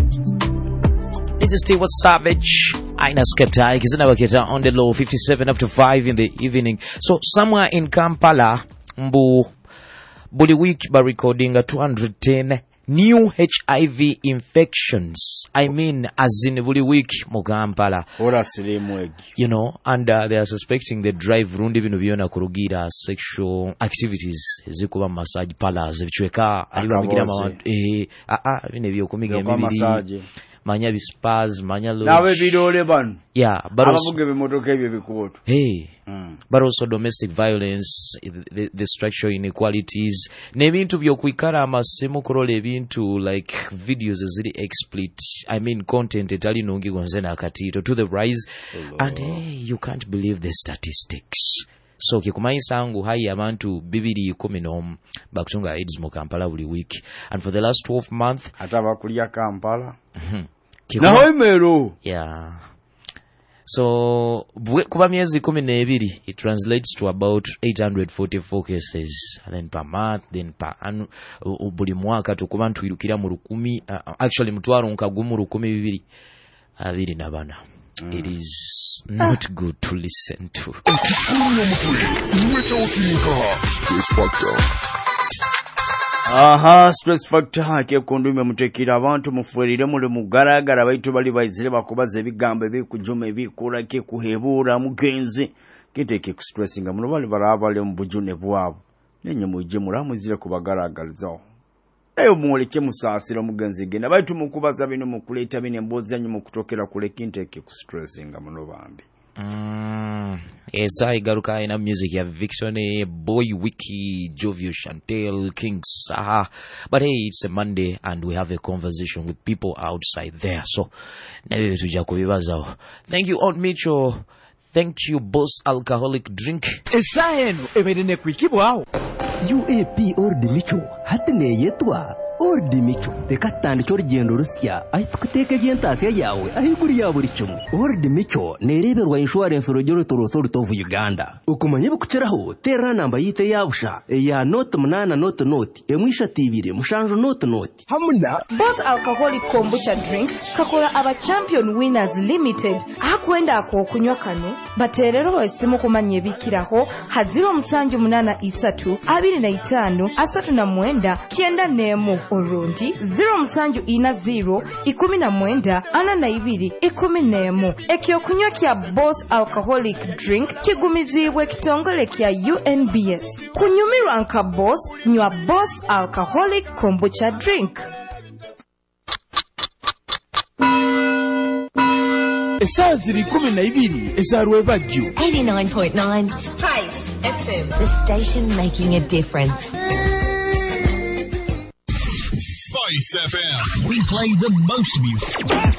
This is Steve Savage. Aina Skepta ikizina wakita on the low 57 up to 5 in the evening. So somewhere in Kampala, buli week by recording 210 new HIV infections. I mean, as in buli week mu Kampala. You know, and they are suspecting the drive rundi bino byona kurugira sexual activities zikuba massage parlors bichweka aliba mugira mawantu bine byokumiga emibiri manya bispas manya lo nawe bidole bano but abavuge bimotoka ebyo bikuboto but also domestic violence, the structural inequalities nebintu byokwikara amasemo kurola ebintu like videos ziri explicit, I mean content etali nungi gonzena akatito to the rise. And you can't believe the statistics. So kikumanyisa angu hai abantu 210 bakutunga AIDS mu Kampala buli week, and for the last 12 months atabakulya Kampala naho imero so kuba miezi 12 it translates to about 844 cases, and then per month, then per annu buli mwaka tukuba ntwirukira mu 10 actually mutwaro nkagumu 224. It is not good to listen to. Stress factor ke kondume mutekira abantu mufwerire mule mugaragara baitu bali bayizire bakubaza ebigambo ebikujuma ebikura ke kuhebura mugenzi kiteke ku stressinga muno bali barabale mu bujune bwabo nenye muje muramuzire kubagaragarizaho nayo mwoleke musasira mugenzi genda baitu mukubaza bino mukuleta bine mbozi anyu mukutokera kule kinteke ku stressinga muno bambi. Yes, I garuka ina music ya Victone, Boy Wiki, Jovio Chantel, King Saha. But hey, it's a Monday and we have a conversation with people outside there. So, never to Jacobibazo. Thank you, Aunt Mitchell. Thank you, Boss Alcoholic Drink. Esaheno, eberene kwikibwao. UAP Ordi Micho, hatine yetwa. Ordi Micho, tekatandi chorigendo rusya, ahituteke byentasiya yawe, ahiguri ya buri cyumu. Ordi Micho, nereberwa insurance urugero torosoro tovu Uganda. Ukumanye bukuceraho, terra namba yite yabusha, ya note munana note, emwisha tibire, mushanjo note. Hamuna, Boss Alcoholic Kombucha Drink, kakola aba Champion Winners Limited, hakwenda ako kunywa kano, baterero esimu kumanye bikiraho, haziro musanju munana isatu, 25, asatu na mwenda, kienda nemo. Orundi 0 musanju ina 0 19 ana na 2 11 ekyo kunywa kya Boss Alcoholic Drink kigumizibwe kitongole kya UNBS kunyumirwa nka Boss nywa Boss Alcoholic Kombucha Drink. Esaziri 12 ezarwe bagyo 89.9 FM, the station making a difference. Spice FM. We play the most music.